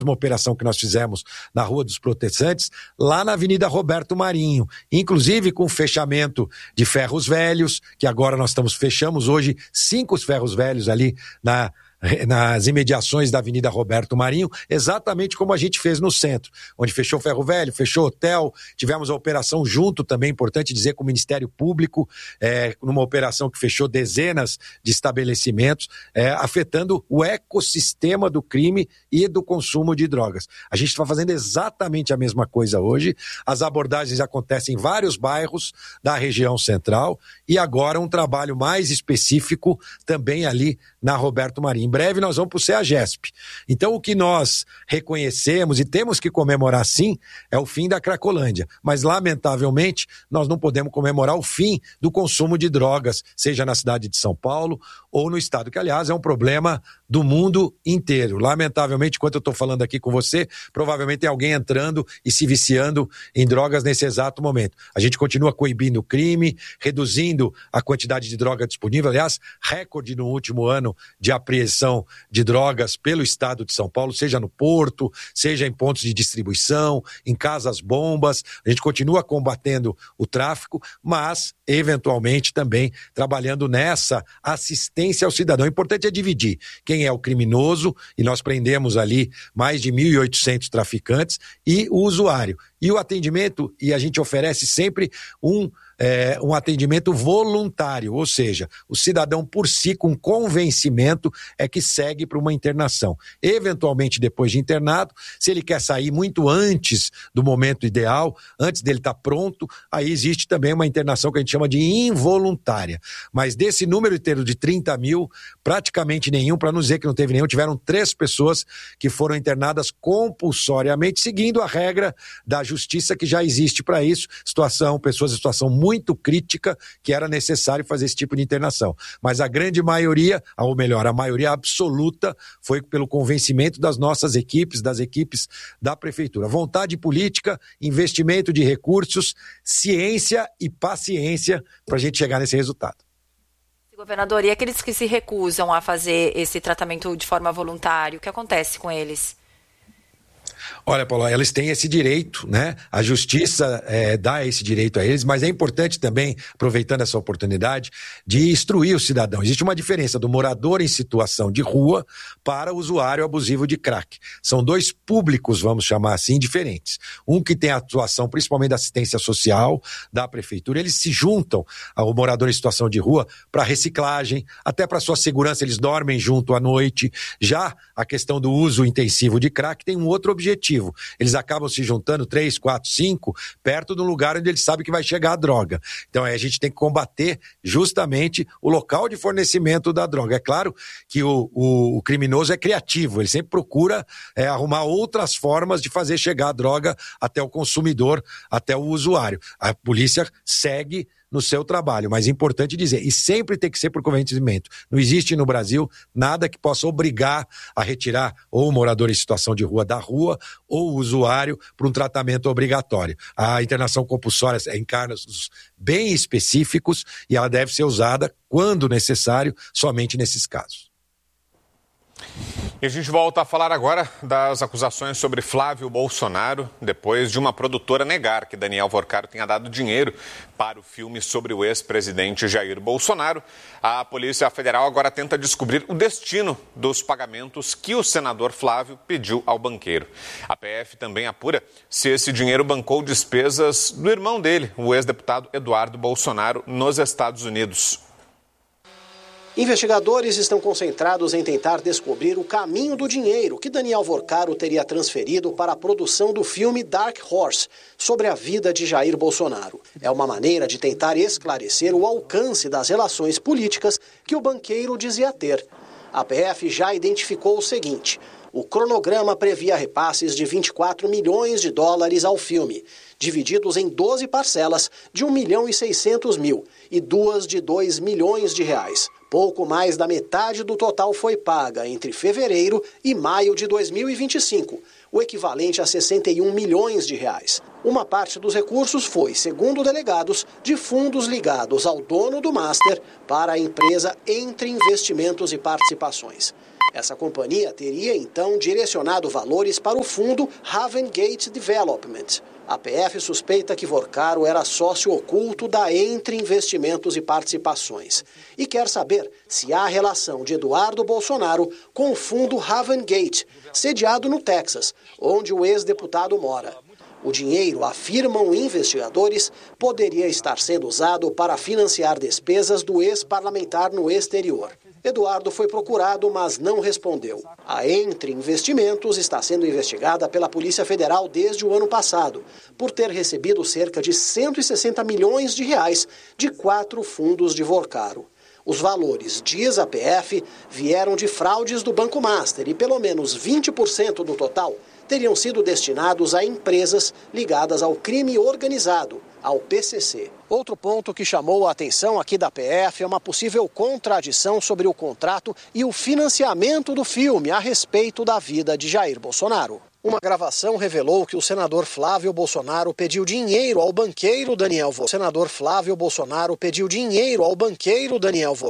uma operação que nós fizemos na Rua dos Protestantes, lá na Avenida Roberto Marinho, inclusive com fechamento de ferros velhos, que agora nós fechamos hoje 5 ferros velhos ali nas imediações da Avenida Roberto Marinho, exatamente como a gente fez no centro, onde fechou ferro velho, fechou hotel, tivemos a operação junto também, importante dizer, com o Ministério Público, numa operação que fechou dezenas de estabelecimentos, afetando o ecossistema do crime e do consumo de drogas. A gente está fazendo exatamente a mesma coisa hoje, as abordagens acontecem em vários bairros da região central e agora um trabalho mais específico também ali na Roberto Marinho. Em breve nós vamos para o CEAGESP. Então o que nós reconhecemos e temos que comemorar sim é o fim da Cracolândia, mas lamentavelmente nós não podemos comemorar o fim do consumo de drogas, seja na cidade de São Paulo ou no estado, que aliás é um problema do mundo inteiro. Lamentavelmente, enquanto eu estou falando aqui com você, provavelmente tem alguém entrando e se viciando em drogas nesse exato momento. A gente continua coibindo o crime, reduzindo a quantidade de droga disponível, aliás, recorde no último ano de apreensão de drogas pelo estado de São Paulo, seja no porto, seja em pontos de distribuição, em casas-bombas. A gente continua combatendo o tráfico, mas eventualmente também trabalhando nessa assistência ao cidadão. O importante é dividir quem é o criminoso, e nós prendemos ali mais de 1.800 traficantes, e o usuário. E o atendimento, e a gente oferece sempre um atendimento voluntário, ou seja, o cidadão por si, com convencimento, é que segue para uma internação. Eventualmente, depois de internado, se ele quer sair muito antes do momento ideal, antes dele estar pronto, aí existe também uma internação que a gente chama de involuntária. Mas desse número inteiro de 30 mil, praticamente nenhum, para não dizer que não teve nenhum, tiveram 3 pessoas que foram internadas compulsoriamente, seguindo a regra da justiça que já existe para isso, pessoas em situação muito crítica, que era necessário fazer esse tipo de internação. Mas a grande maioria, ou melhor, a maioria absoluta, foi pelo convencimento das nossas equipes, das equipes da Prefeitura. Vontade política, investimento de recursos, ciência e paciência para a gente chegar nesse resultado. Governador, e aqueles que se recusam a fazer esse tratamento de forma voluntária, o que acontece com eles? Olha, Paulo, eles têm esse direito, né? A justiça dá esse direito a eles, mas é importante também, aproveitando essa oportunidade, de instruir o cidadão. Existe uma diferença do morador em situação de rua para o usuário abusivo de crack. São 2 públicos, vamos chamar assim, diferentes. Um que tem a atuação principalmente da assistência social, da prefeitura, eles se juntam ao morador em situação de rua para reciclagem, até para sua segurança, eles dormem junto à noite. Já a questão do uso intensivo de crack tem um outro objetivo. Eles acabam se juntando 3, 4, 5 perto de um lugar onde eles sabem que vai chegar a droga. Então aí a gente tem que combater justamente o local de fornecimento da droga. É claro que o criminoso é criativo, ele sempre procura arrumar outras formas de fazer chegar a droga até o consumidor, até o usuário. A polícia segue no seu trabalho, mas é importante dizer, e sempre tem que ser por convencimento. Não existe no Brasil nada que possa obrigar a retirar ou o morador em situação de rua da rua ou o usuário para um tratamento obrigatório. A internação compulsória em casos bem específicos e ela deve ser usada, quando necessário, somente nesses casos. E a gente volta a falar agora das acusações sobre Flávio Bolsonaro, depois de uma produtora negar que Daniel Vorcaro tenha dado dinheiro para o filme sobre o ex-presidente Jair Bolsonaro. A Polícia Federal agora tenta descobrir o destino dos pagamentos que o senador Flávio pediu ao banqueiro. A PF também apura se esse dinheiro bancou despesas do irmão dele, o ex-deputado Eduardo Bolsonaro, nos Estados Unidos. Investigadores estão concentrados em tentar descobrir o caminho do dinheiro que Daniel Vorcaro teria transferido para a produção do filme Dark Horse, sobre a vida de Jair Bolsonaro. É uma maneira de tentar esclarecer o alcance das relações políticas que o banqueiro dizia ter. A PF já identificou o seguinte: o cronograma previa repasses de 24 milhões de dólares ao filme, divididos em 12 parcelas de 1.600.000 e 2 de 2 milhões de reais. Pouco mais da metade do total foi paga entre fevereiro e maio de 2025, o equivalente a 61 milhões de reais. Uma parte dos recursos foi, segundo delegados, de fundos ligados ao dono do Master para a empresa Entre Investimentos e Participações. Essa companhia teria, então, direcionado valores para o fundo Haven Gate Development. A PF suspeita que Vorcaro era sócio oculto da Entre Investimentos e Participações e quer saber se há relação de Eduardo Bolsonaro com o fundo Haven Gate, sediado no Texas, onde o ex-deputado mora. O dinheiro, afirmam investigadores, poderia estar sendo usado para financiar despesas do ex-parlamentar no exterior. Eduardo foi procurado, mas não respondeu. A Entre Investimentos está sendo investigada pela Polícia Federal desde o ano passado, por ter recebido cerca de 160 milhões de reais de 4 fundos de Vorcaro. Os valores, diz a PF, vieram de fraudes do Banco Master e pelo menos 20% do total teriam sido destinados a empresas ligadas ao crime organizado, ao PCC. Outro ponto que chamou a atenção aqui da PF é uma possível contradição sobre o contrato e o financiamento do filme a respeito da vida de Jair Bolsonaro. Uma gravação revelou que o senador Flávio Bolsonaro pediu dinheiro ao banqueiro Daniel Vorcaro.